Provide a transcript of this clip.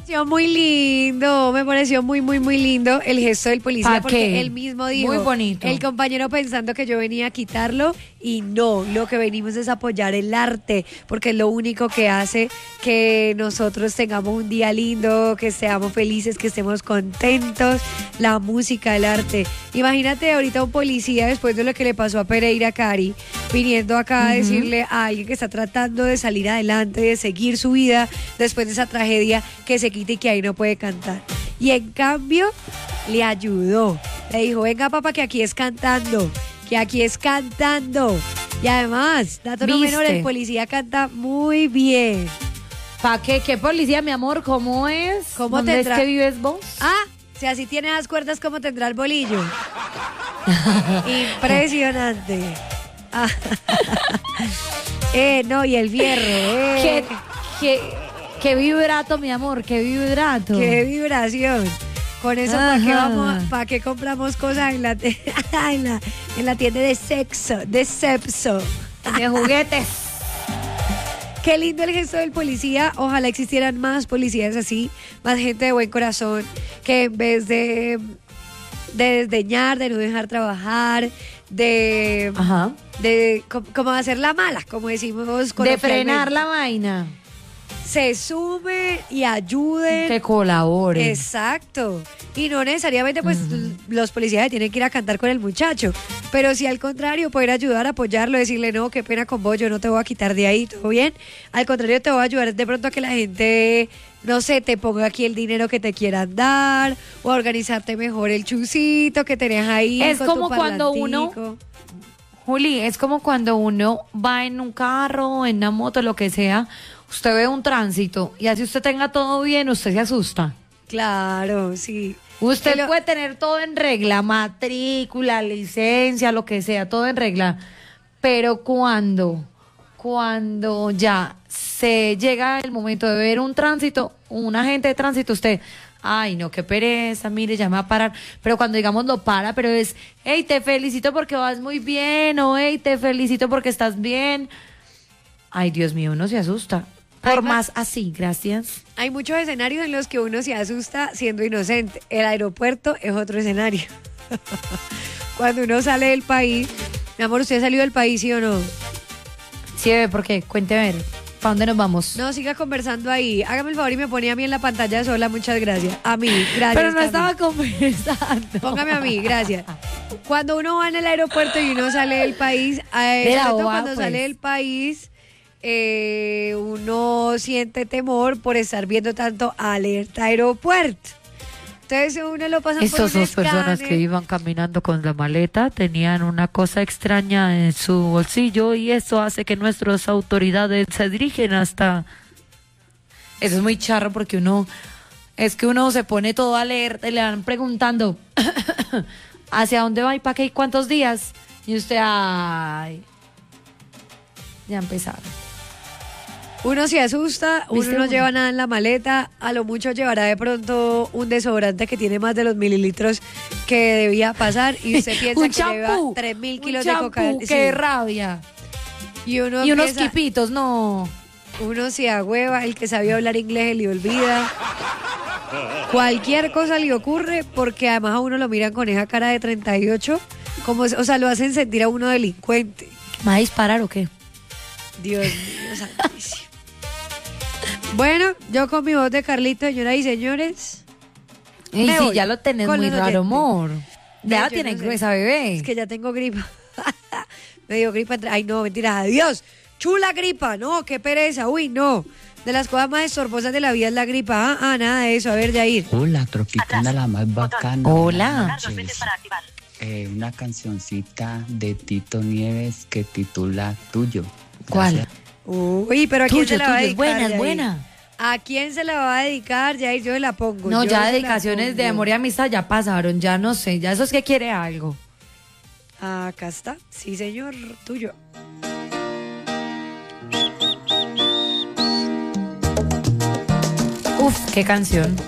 pareció muy lindo, me pareció muy, muy, muy lindo el gesto del policía porque qué? él mismo dijo, Muy bonito. el compañero pensando que yo venía a quitarlo y no, lo que venimos es apoyar el arte porque es lo único que hace que nosotros tengamos un día lindo, que seamos felices, que estemos contentos, la música, el arte. Imagínate ahorita un policía después de lo que le pasó a Pereira Cari, viniendo acá a decirle a alguien que está tratando de salir adelante, de seguir su vida después de esa tragedia, que se quite y que ahí no puede cantar. Y en cambio, le ayudó. Le dijo, venga papá, que aquí es cantando, que aquí es cantando. Y además, dato no menor, el policía canta muy bien. ¿Para qué? ¿Qué policía, mi amor? ¿Cómo es? ¿Cómo ¿Dónde tendrá? es que vives vos? Ah, si así tiene las cuerdas, ¿cómo tendrá el bolillo? Impresionante. Ah. No, y el fierro. Qué vibrato, mi amor, qué vibrato. Qué vibración. Con eso, ¿para qué compramos cosas en la tienda de sexo, de Cepso? De juguetes. Qué lindo el gesto del policía. Ojalá existieran más policías así, más gente de buen corazón, que en vez de desdeñar, de no dejar trabajar, de como hacer la mala, como decimos de frenar la vaina, se sumen y ayuden, que colaboren. Exacto. Y no necesariamente pues los policías tienen que ir a cantar con el muchacho, pero si al contrario poder ayudar, apoyarlo, decirle no, qué pena con vos, yo no te voy a quitar de ahí, todo bien, al contrario te voy a ayudar de pronto a que la gente, no sé, te ponga aquí el dinero que te quieran dar o a organizarte mejor el chucito que tenés ahí. Es con como tu cuando parlantico. Juli, es como cuando uno va en un carro, en una moto, lo que sea, usted ve un tránsito y así usted tenga todo bien, usted se asusta. Claro, sí. Usted puede tener todo en regla, matrícula, licencia, lo que sea, todo en regla. Pero cuando ya se llega el momento de ver un tránsito, un agente de tránsito, usted, ay no, qué pereza, mire, ya me va a parar. Pero cuando digamos lo para, pero es, hey, te felicito porque vas muy bien, o hey, te felicito porque estás bien. Ay, Dios mío, uno se asusta. Por más así, gracias. Hay muchos escenarios en los que uno se asusta siendo inocente. El aeropuerto es otro escenario. Cuando uno sale del país. Mi amor, ¿usted ha salido del país, sí o no? Sí, bebé, ¿por qué? Cuénteme, a ver, ¿para dónde nos vamos? No, siga conversando ahí. Hágame el favor y me pone a mí en la pantalla sola, muchas gracias. A mí, gracias. Pero no estaba conversando. Póngame a mí, gracias. Cuando uno va en el aeropuerto y uno sale del país, cuando sale del país... uno siente temor por estar viendo tanto alerta aeropuerto. Entonces uno lo pasa Estas por un dos personas que iban caminando con la maleta tenían una cosa extraña en su bolsillo y eso hace que nuestras autoridades se dirigen hasta... Eso es muy charro porque uno se pone todo alerta y le van preguntando ¿hacia dónde va y para qué y cuántos días? Y usted, ay, ya empezaron. Uno se asusta, uno no lleva nada en la maleta, a lo mucho llevará de pronto un desodorante que tiene más de los mililitros que debía pasar y usted piensa que lleva 3.000 kilos de cocaína. ¡Qué rabia! Y unos quipitos, no. Uno se agüeva, el que sabía hablar inglés le olvida. Cualquier cosa le ocurre porque además a uno lo miran con esa cara de 38, como, o sea, lo hacen sentir a uno delincuente. ¿Me va a disparar o qué? Dios mío, santísimo. Bueno, yo con mi voz de Carlito, señoras y señores. Y sí, ya lo tenés muy raro, amor. Ya la tienes gruesa, bebé. Es que ya tengo gripa. Me dio gripa. Ay, no, mentiras. Adiós. Chula gripa. No, qué pereza. Uy, no. De las cosas más estorbosas de la vida es la gripa. Nada de eso. A ver, Yair. Hola, Tropicana, la más bacana. Hola. Una cancioncita de Tito Nieves que titula Tuyo. ¿Cuál? Uy, pero ¿a quién se la va a dedicar? Es buena, es buena. ¿A quién se la va a dedicar? Yair, yo la pongo. No, ya dedicaciones de amor y amistad ya pasaron, ya no sé, ya eso es que quiere algo. Acá está, sí señor, tuyo. Uf, qué canción.